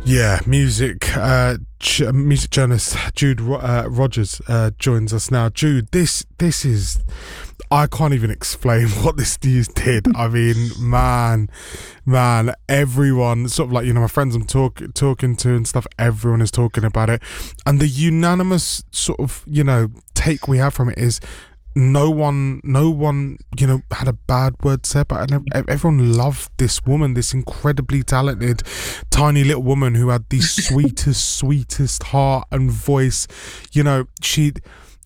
Yeah, music journalist Jude Rogers joins us now. Jude, this is, I can't even explain what this news did. I mean, man, everyone sort of like, my friends I'm talking to and stuff, everyone is talking about it, and the unanimous sort of take we have from it is no one had a bad word said, but everyone loved this woman, this incredibly talented tiny little woman who had the sweetest heart and voice. She